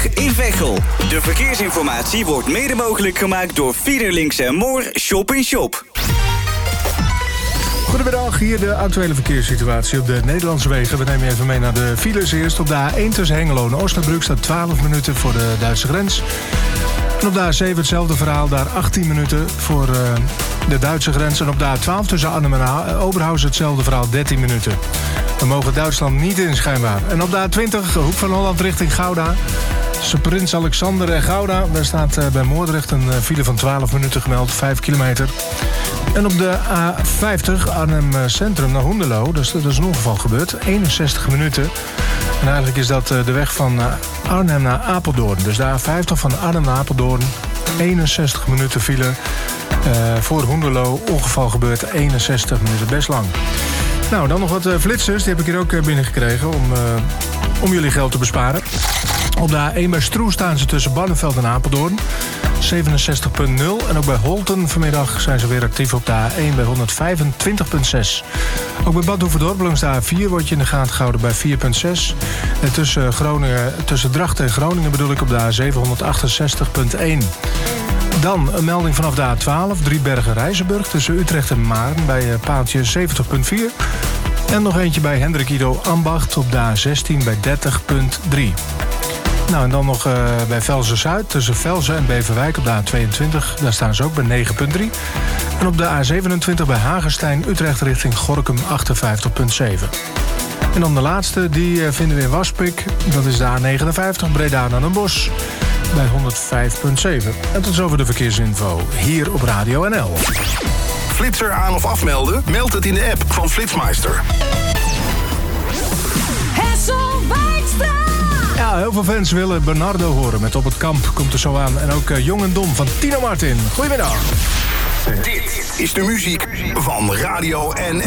in Veghel. De verkeersinformatie wordt mede mogelijk gemaakt door Fiederlinks en Moor Shop in Shop. Goedemiddag, hier de actuele verkeerssituatie op de Nederlandse wegen. We nemen je even mee naar de files. Eerst op de A1 tussen Hengelo en Osnabrück staat 12 minuten voor de Duitse grens. En op de A7 hetzelfde verhaal, daar 18 minuten voor de Duitse grens. En op de A12 tussen Arnhem en Oberhausen hetzelfde verhaal, 13 minuten. We mogen Duitsland niet in, schijnbaar. En op de A20, Hoek van Holland richting Gouda. Tussen Prins Alexander en Gouda. Daar staat bij Moordrecht een file van 12 minuten gemeld, 5 kilometer. En op de A50 Arnhem Centrum naar Hoenderloo, dat is een ongeval gebeurd, 61 minuten. En eigenlijk is dat de weg van Arnhem naar Apeldoorn. Dus de A50 van Arnhem naar Apeldoorn, 61 minuten file. Voor Hoenderloo, ongeval gebeurd, 61 minuten, best lang. Nou, dan nog wat flitsers, die heb ik hier ook binnengekregen om jullie geld te besparen. Op de A1 bij Stroe staan ze tussen Barneveld en Apeldoorn. 67.0. En ook bij Holten vanmiddag zijn ze weer actief op de A1 bij 125.6. Ook bij Bad Hoeverdorp langs de A4 word je in de gaten gehouden bij 4.6. En tussen Drachten en Groningen bedoel ik op de A7 168.1. Dan een melding vanaf de A12, Driebergen-Rijzenburg tussen Utrecht en Maarn bij paaltje 70.4. En nog eentje bij Hendrik Ido Ambacht op de A16 bij 30.3. Nou, en dan nog bij Velzen-Zuid tussen Velzen en Beverwijk op de A22. Daar staan ze ook bij 9.3. En op de A27 bij Hagestein, Utrecht richting Gorinchem 58.7. En dan de laatste, die vinden we in Waspik. Dat is de A59 Breda naar Den Bosch bij 105.7. En tot zover de verkeersinfo hier op Radio NL. Flitser aan of afmelden? Meld het in de app van Flitsmeister. Ja, heel veel fans willen Bernardo horen met Op het Kamp. Komt er zo aan. En ook Jong en Dom van Tino Martin. Goedemiddag. Dit is de muziek van Radio NL.